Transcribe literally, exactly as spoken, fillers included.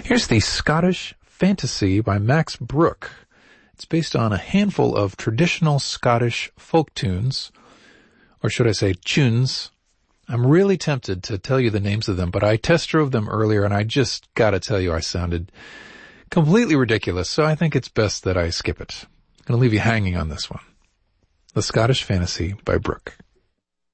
Here's the Scottish Fantasy by Max Brooke. It's based on a handful of traditional Scottish folk tunes, or should I say tunes. I'm really tempted to tell you the names of them, but I test drove them earlier and I just gotta tell you I sounded completely ridiculous, so I think it's best that I skip it. I'm gonna leave you hanging on this one. The Scottish Fantasy by Brooke.